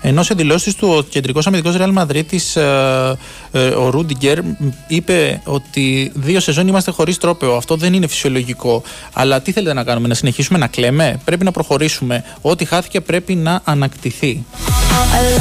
Ενώ σε δηλώσεις του ο κεντρικός αμυντικός Ρεάλ Μαδρίτης, ο Ρούντιγκερ, είπε ότι 2 σεζόν είμαστε χωρίς τρόπαιο. Αυτό δεν είναι φυσιολογικό. Αλλά τι θέλετε να κάνουμε, να συνεχίσουμε να κλαίμε? Πρέπει να προχωρήσουμε. Ό,τι χάθηκε πρέπει να ανακτηθεί.